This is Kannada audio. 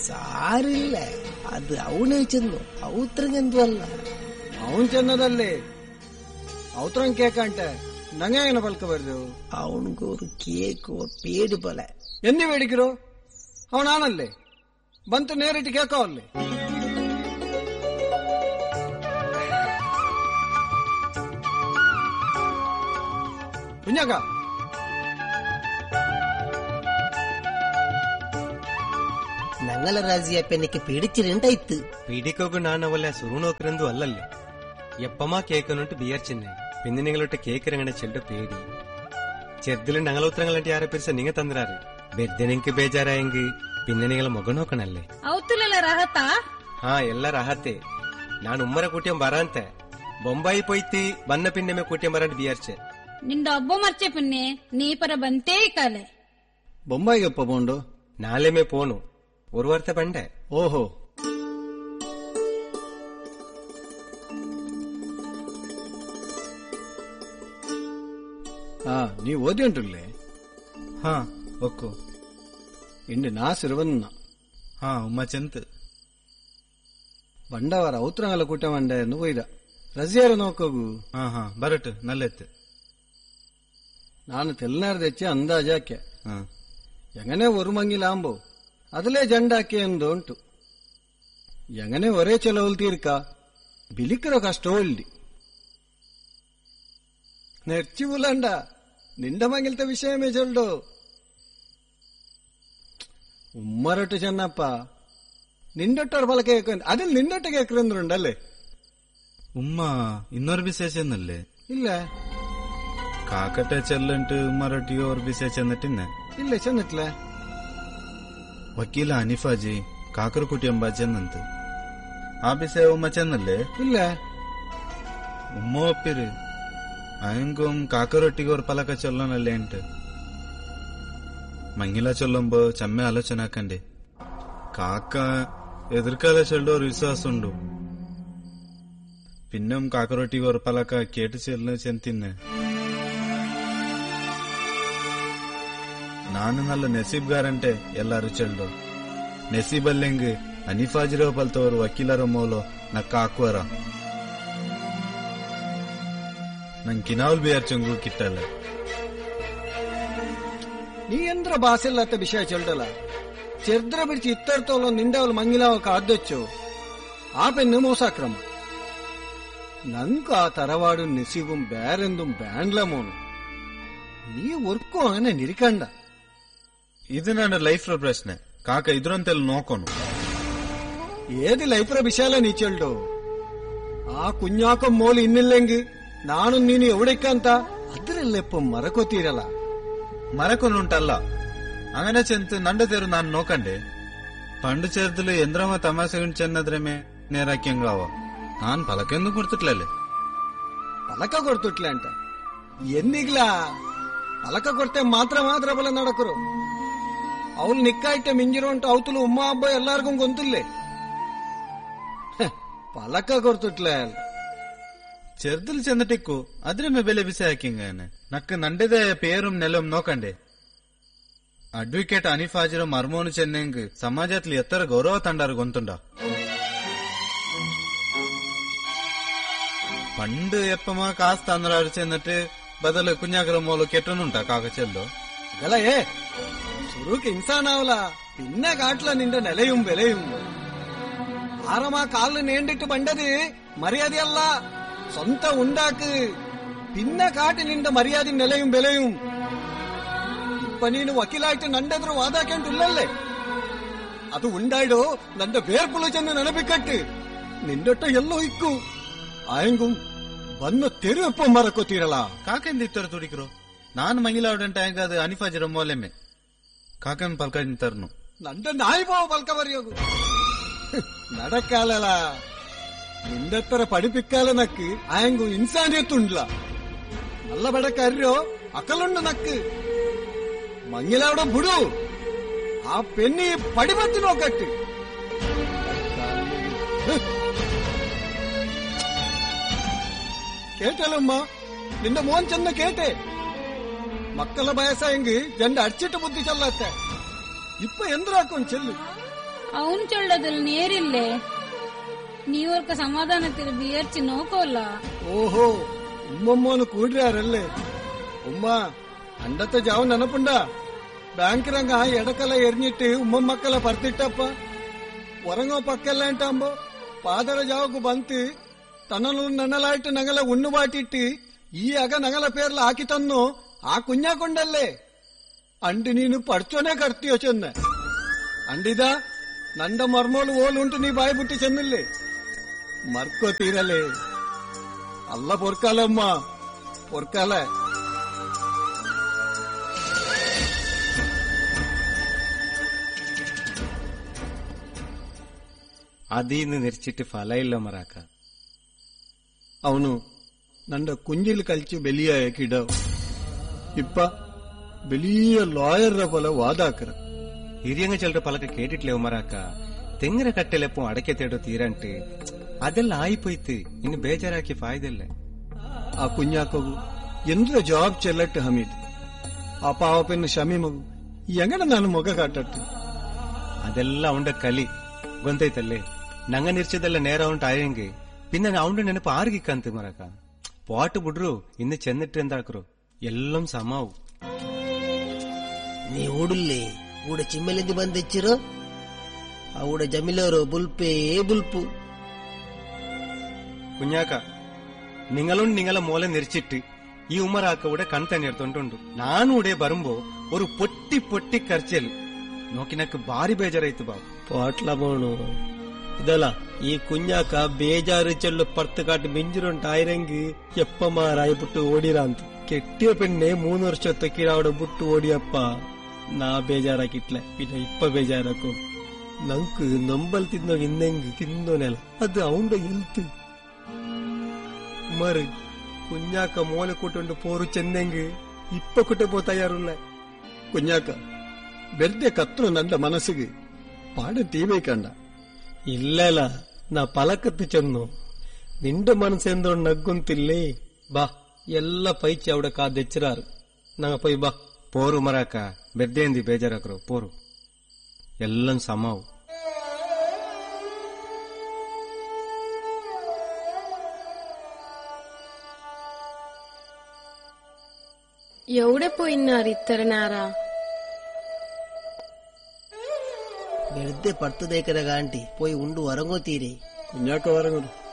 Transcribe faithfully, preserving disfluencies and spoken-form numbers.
ಸಾರಿಲ್ಲ, ಅದು ಅವನೇ ಚೆನ್ನು, ಅವತ್ರಂಗಂದು ಅಲ್ಲ. ಅವನ್ ಚೆನ್ನದಲ್ಲಿ ಅವತ್ರಂಗ್ ಕೇಕ್ ಅಂಟೆ ನಂಗೆ ಏನ ಬಲ್ಕ ಬರ್ದು. ಅವನಿಗೋರು ಕೇಕು ಪೇಡಿ ಬಲ ಎನ್ನಿ ಬೇಡಿಕಿರು ಅವನಾನಲ್ಲೇ ಬಂತು ನೇರಿಟ್ಟು ಕೇಕೋ ಅಲ್ಲಿ. കുഞ്ഞാക്ക ഞങ്ങളെ രാജിയപ്പനക്ക് പിടിച്ചിട്ടുണ്ടായിത്ത്. പീഡിക്കോക്ക് നാനവല്ല സുറുനോക്കിರಂದು ಅಲ್ಲಲ್ಲೇ ಎಪ್ಪಮ್ಮ ಕೇಕನುಂಟು ಬಿಯರ್ ಚಿನ್ನೆ പിന്നെ നിങ്ങളൊട്ട് കേക്കിറങ്ങണ ചെല്ലു പേടി ചെറുതിലും ഞങ്ങൾ ഉത്തരങ്ങളായിട്ട് ആരെ പിരിച്ച നിങ്ങ തന്നിരാറ് ಬೆದ್ದೆ ನಿಂಗೆ ಬೇಜಾರಾಯಂಗಿ പിന്നെ നിങ്ങൾ ಮುಖ ನೋಕಣಲ್ಲೇ ಅವತ್ತುಲೆಲ್ಲ ರಹತಾ. ಹಾ ಎಲ್ಲ ರಹತೆ. ನಾನು ಉಮ್ಮರ ಕೂಟಿಯಂ ಬರಂತೆ ಬೊಂಬಾಯಿ ಪೋಯ್ತಿ ಬನ್ನ ಪಿನ್ನೆಮೆ ಕೂಟಿಯಂ ಬರಂಟ್ ಬಿಯರ್ಚೆ ನಿಂದ ಒಬ್ಬ ಮರ್ಚೆ ಪುಣ್ಯ ನೀ ಪರ ಬಂತೇ ಕಾಲೆ. ಬೊಂಬಾಯಿಗೆ ಎಪ್ಪ ಬೋಂಡು? ನಾಳೆ ಮೇ ಪೋನು ഒരു വർത്ത പണ്ടേ. ಓಹೋ, ಹಾ ನೀ ಓದಿ ಉಂಟುಲ್ಲೇ? ಹಾ ಒಕ್ಕು ಇಂಡು ನಾ ಸಿರುವನ್ನ. ಹಾ ಉಮ್ಮ ಚೆಂತ್ ಬಂಡವಾರ ಔತ್ರಂಗಲ ಕೂಟ ಮಂಡೆ ಎಂದು പോയിದ ರಜಿಯಾರ ನೋಕೋಗು. ಹಾ ಹಾ ಬರಟ್ ನಲ್ಲೆತ್ತು ನಾನು ತೆಲ್ನಾರ್ ತೆಚ್ಚಿ ಅಂದಾಜಾಕೆ എങ്ങനെ ഒരു മങ്ങിലാമ്പോ അതിലെ ജണ്ടാക്കി എന്തോ ഉണ്ടു. എങ്ങനെ ഒരേ ചെലവിൽ തീർക്ക ബിലിക്കറ കഷ്ടമില്ല. നെർച്ചി പുലണ്ട നിന്റെ മങ്ങിലത്തെ വിഷയമേ ചൊല്ലോ. ഉമ്മരൊട്ട് ചെന്നപ്പ നിന്റൊട്ടൊരു പല കേക്ക് അതിൽ നിന്നൊട്ട് കേക്കുന്നുണ്ടല്ലേ? ഉമ്മ ഇന്നൊരു വിശേഷന്നല്ലേ? ഇല്ല കാക്കട്ടെ ചെല്ലിട്ട് ഉമ്മരൊട്ടി ഒരു വിശേഷം ചെന്നിട്ടിന്നെ? ഇല്ല ചെന്നിട്ടില്ല. ವಕೀಲ ಅನಿಫಾಜಿ ಕಾಕರಕುಟಿ ಎಂಬ ಚೆನ್ನಂತ ಆ ಬಿಸೆ ಉಮ್ಮ ಚೆನ್ನಲ್ಲೇ? ಇಲ್ಲ ಉಮ್ಮ ಒಪ್ಪಿರಿ ಅಯಂಗುಂ ಕಾಕರೊಟ್ಟಿಗೆ ಅವ್ರ ಪಲಕ ಚೊಲ್ಲನಲ್ಲೇ ಅಂಟು ಮಂಗಿಲ ಚೊಲ್ಲಂಬ ಚಮ್ಮೆ ಆಲೋಚನೆ ಹಾಕಂಡೆ. ಕಾಕ ಎದುರ್ಕಾಲ ಚೆಲ್ಲೋರ್ ವಿಶ್ವಾಸ ಉಂಡು. പിന്നും കാക്കറൊട്ടിക്ക് ഒരു പലക്ക കേട്ട് ചെല്ലുന്ന ചെന്തിന്നെ. ನಾನು ನಲ್ಲ ನಸೀಬ್ಗಾರಂಟೆ ಎಲ್ಲಾರು ಚೆಲ್ಡು. ನಸೀಬಲ್ಲೆಂಗ್ ಅನಿಫಾಜಿರೋ ಬಲ್ತವರು ವಕೀಲರ ಮೋಲೋ ನಕ್ಕ ಹಾಕುವರ ನಂಗೆ ಕಿನಾವಲ್ ಬಿಯರ್ ಚಂಗು ಕಿಟ್ಟಲ್ಲ. ನೀ ಎಂದ್ರ ಭಾಷೆಲ್ಲತ್ತ ವಿಷಯ ಚೆಲ್ಡಲ್ಲ ಚೆರ್ದ್ರ ಬಿಡಿಸಿ ಇತ್ತರ್ತವಲ್ಲ ನಿಂಡವಲ್ ಮಂಗಿಲಾವ ಕಾದ್ದೊಚ್ಚು ಆ ಪೆನ್ನು ಮೋಸಾಕ್ರಮ. ನಂಕ ಆ ತರವಾಡು ನೆಸಿവും ಬೇರೆಂದು ಬ್ಯಾಂಡ್ಲ ಮೋನು ನೀ ಒರ್ಕೋ അങ്ങനെ ನಿರಿಕಂಡ. ಇದು ನನ್ನ ಲೈಫ್ ರ ಪ್ರಶ್ನೆ ಕಾಕ ಇದ್ರಂತೆಲ್ಲ ನೋಕೋನು. ഏത് ലൈഫ്ര വിശാല നീ ചെල්ഡോ? ആ കുഞ്ഞാക്കം മോല് ഇന്നില്ലെങ്കിൽ ನಾನು ನೀನು ಎವಡಕ್ಕಂತ ಅದ್ರಲ್ಲ ಇಪ್ಪ ಮರಕೋತೀರಲ್ಲ. ಮರಕೊನುಂಟಲ್ಲ അങ്ങനെ ചെന്ത് ನಂಡದೇರು ನಾನು ನೋಕಂಡೆ. ಪಂಡು ചേർത്തില് ಎಂದ್ರಮ ತಮಾಸೆಗಳು ಚೆನ್ನದ್ರಮೆ ನೇರಾಕ್ಯಂಗಾವ ನಾನ್ ಪಲಕೆಂದು ಕೊಡ್ತಿಟ್ಲಲ್ಲೇ. ಪಲಕ ಕೊಡ್ತಿಟ್ಲೆ ಅಂತ ಎನ್ನಿಗ್ಲ ಪಲಕ ಕೊಡ್ತೆ ಮಾತ್ರ ಮಾತ್ರ ಬಲ ನಡಕರು. ಅವಳು ನಿಕ್ಕಾಯ್ತೆ ಮಿಂಜಿರೋ ಉಂಟು ಅವತಲು ಉಮ್ಮ ಹಬ್ಬ ಎಲ್ಲಾರ್ಗೂ ಗೊಂತಿಲ್ಲೇ ಪಲಕ ಕೊಡ್ತಿಟ್ಲೆ. ചെറുതിൽ ചെന്നിട്ടിക്കു അതിരമെ ಬೆಲೆ ಬಿಸಿ ಹಾಕಿಂಗಾನೆ ನಕ್ಕ ನಂಡೆದ ಪೇരും ನೆಲಂ ನೋಕಂಡೆ. ಅಡ್ವೊಕೇಟ್ ಅನಿಫಾಜಿರ ಮರ್ಮೋನು ಚೆನ್ನಂಗ್ ಸಮಾಜತ್ಲಿ ಎತ್ತರ ಗೌರವ ತಂಡಾರು ಗೊಂತುಂಡ. പണ്ട് എപ്പമാ കാസ് തന്നറാറ് ചെന്നിട്ട് ബദല് കുഞ്ഞാക്കര മോള് കെട്ടനുണ്ടാ കാക്ക ചെല്ലോ ഗളയേ സുറുക്ക് ഇൻസാനാവല പിന്നെ കാട്ടില നിന്റെ നിലയും വിലയും. ആറമാ കാലിന് നേണ്ടിട്ട് പണ്ടത് മര്യാദയല്ല സ്വന്തം ഉണ്ടാക്ക്. പിന്നെ കാട്ടി നിന്റെ മര്യാദ നിലയും വിലയും. ഇപ്പൊ നീನು വക്കീലായിട്ട് നണ്ടെದ್ರು വാദാക്കേണ്ടില്ലല്ലേ? ಅದು ಉಂಡಾಯ್ಡು ನಂದ ಬೇರ್ಪುಳ ಚೆನ್ನ ನೆನಪಿಕಟ್ಟು ನಿಂದೊಟ್ಟ ಎಲ್ಲೋ ಇಕ್ಕು ಆಯಂಗು ಬನ್ನ ತೆರುವಪ್ಪ ಮರಕೋತೀರಲ್ಲ. ಕಾಕೆಂದಿತ್ತರ ತುಡಿಕರು ನಾನು ಮಂಗಿಲಾವುದಂಟ ಹೆಂಗಾದ ಅನಿಫಾಜಿರ ಮೋಲೆಮ್ಮೆ ಕಾಕನ್ ಪಲ್ಕ ನಿಂತರ್ನು ನಂದ ನಾಯಿ ಬಾವು ಪಲ್ಕ ಬರೆಯೋಗು നടക്കാലല നിന്റെത്ര പഠിപ്പിക്കാല നക്ക് ആയങ്കു ഇൻസാനിയത്തുണ്ടല്ല. നല്ല പടക്കരോ അക്കലുണ്ട് നക്ക് മങ്ങിലവിടെ ബുടു ആ പെണ്ണി പടിമത്തി നോക്കട്ട്. കേട്ടല്ലമ്മ നിന്റെ മോൻ ചെന്ന് കേട്ടെ. മക്കളെ വയസ്സായെങ്കിൽ രണ്ട് അടിച്ചിട്ട് ബുദ്ധി ചെല്ലാത്ത ഇപ്പൊ എന്തിനാക്കും ചെല്ലു. ಅವನು ಚೊಳ್ಳದಲ್ಲಿ ನೇರಿಲ್ಲೇ ನೀವರ್ಕ ಸಮಾಧಾನത്തിൽ വിചാരിച്ച് നോക്കോല്ല. ഓഹോ ഉമ്മമ്മോന്ന് കൂടിയാരല്ലേ ഉമ്മ അണ്ടത്തെ ജാവ് നനപ്പുണ്ട ബാങ്കിರಂಗ ಎಡಕಲ ಎರ್ഞ്ഞിട്ട് ഉമ്മമ്മക്കല ಪರ್ತಿಟ್ಟಪ್ಪ ಒರಂಗೋ ಪಕ್ಕೆಲ್ಲ ಅಂಟಾಂಬೋ ಪಾದರ ಜಾವಕು ಬಂತು ತನ್ನಲು ನನ್ನಲಾಯ್ತು ನಗಲ ಉಣ್ಣು ಬಾಟಿಟ್ಟು ಈ ಅಗ ನಗಲ ಪೇರ್ಲ ಹಾಕಿ ತನ್ನು ಆ ಕುഞ്ഞാಕೊಂಡಲ್ಲೇ ಅಂಡು ನೀನು ಪಡ್ಚೋನೆ ಕರ್ತೀಯೋ ಚೆನ್ನ ಅಂಡಿದ ನಂದ ಮರ್ಮೋಲು ಓಲುಂಟು ನೀ ಬಾಯಿ ಬಿಟ್ಟು ಚೆನ್ನಿಲ್ಲೇ ಮರ್ಕೋ ತೀರಲೇ ಅಲ್ಲ ಪೊರ್ಕಾಲಮ್ಮ ಪೊರ್ಕಾಲ ಅದೀನು ನಿರ್ಚಿಟ್ಟು ಫಲ ಇಲ್ಲ ಮರಾಕ. ಅವನು ನಂಡ ಕುಂಜಿಲ್ ಕಲ್ಚಿ ಬೆಲಿಯ ಕಿಡ ಇಪ್ಪ ಬೆಲಿಯ ಲಾಯರ್ ಪಲ ವಾದಾಕರ ಹಿರಿಯಂಗ ಚೆಲ್ರ ಪಲಕ ಕೇಟಿಟ್ಲೇವು ಮರಾಕ. ತೆಂಗರ ಕಟ್ಟೆಲೆಪ್ಪು ಅಡಕೆ ತೇಡೋ ತೀರಂಟು ಅದೆಲ್ಲ ಆಯ್ಪೋಯ್ತು. ಇನ್ನು ಬೇಜಾರಾಕಿ ಫಾಯ್ದಿಲ್ಲ. ಆ ಕುഞ്ഞാക്കಗು ಎಂದ್ರ ಜಾಬ್ ಚೆಲ್ಲಟ್ಟು ಹಮೀದ್ ಆ ಪಾವಪೆನ್ನು ಶಮೀಮಗು ಎಂಗಡ ನಾನು ಮೊಗ ಕಾಟಟ್ಟು ಅದೆಲ್ಲ ಅವಂಡ ಕಲಿ ಗೊಂತೈತಲ್ಲೇ. ನಂಗ ನಿರ್ಚದೆಲ್ಲ ನೇರ ಉಂಟು ಆಯಂಗೆ ಪಿನ್ನ ಅವಂಡ ನೆನಪು ಆರ್ಗಿಕ್ಕಂತ ಮರಕ. ಪಾಟು ಬಿಡ್ರು ಇನ್ನು ಚೆನ್ನಿಟ್ಟು ಎಂದಾಕ್ರು ಎಲ್ಲಂ ಸಮಾವು. ನೀ ಓಡುಲ್ಲೇ ಊಡ ಚಿಮ್ಮೆಲೆಂದು ಬಂದೆಚ್ಚಿರೋ ಅವಡ ಜಮೀಲವರು ಬುಲ್ಪೇ ಬುಲ್ಪು കുഞ്ഞാക്ക നിങ്ങളുണ്ട് നിങ്ങളെ മോലെ നിരിച്ചിട്ട് ഈ ഉമ്മറാക്ക ഇവിടെ കൺതന്നെ എടുത്തോണ്ടുണ്ട്. നാനും ഇവിടെ വരുമ്പോ ഒരു പൊട്ടി പൊട്ടി കരച്ചൽ നോക്കി നക്ക് ഭാരി ಬೇಜಾರಾಯ್ತು ಬಾಬು. ಪಾಟ್ಲ ಬೋಣು ಇದಲ್ಲ ಈ ಕುഞ്ഞാക്ക ಬೇಜಾರು ಚೆಲ್ಲು ಪರ್ತು ಕಾಟು ಮಿಂಜಿರುಂಟು ಆಯ್ರಂಗಿ ಎಪ್ಪಮ್ಮ ರಾಯ್ಬಿಟ್ಟು ಓಡಿರ ಅಂತ ಕೆಟ್ಟಿಯ ಪೆಣ್ಣೆ ಮೂನು ವರ್ಷ ತೊಕ್ಕಿರಾವಡ ಬಿಟ್ಟು ಓಡಿಯಪ್ಪ ನಾ ಬೇಜಾರಾಕಿಟ್ಲೆ ಪಿನ್ನ ಇಪ್ಪ ಬೇಜಾರಾಕು ನಂಕು ನಂಬಲ್ ತಿನ್ನೋ ಇನ್ನೆಂಗ್ ತಿನ್ನೋನೆಲ್ಲ ಅದು ಅವಂಡ ಎಲ್ತು ಮರು കുഞ്ഞാക്ക മോലെ കൂട്ടുകൊണ്ട് പോറു ചെന്നെങ്ക് ഇപ്പൊ കുട്ടി പോ തയ്യാറുള്ള കുഞ്ഞാക്ക വെറുതെ കത്തു നന്റെ മനസ്സിಗೆ പാടെ തീവേ കണ്ട ഇല്ലല്ല ನಾ ಪಲಕತ್ತು ಚೆನ್ನು ನಿಂಡ ಮನಸ್ಸು ಎಂದೋಡ್ ನಗ್ಗುಂತಿಲ್ಲೇ ಬಾ ಎಲ್ಲ ಪೈಚಿ ಅವಡ ಕಾದೆಚ್ಚರಾರು ನಂಗ ಪೈ ಬಾ ಪೋರು ಮರಾಕ ಬೆರ್ದೇಂದಿ ಬೇಜಾರಾಕ್ರು ಪೋರು ಎಲ್ಲಂ ಸಮಾವು. എവിടെ പോയിന്നാർ ഇത്ര നേര വെറുതെ പടുത്തു തേക്കര കാണ്ടി പോയി ഉണ്ടു ഉറങ്ങോ തീരെ കുഞ്ഞാക്ക ഉറങ്ങുന്നു.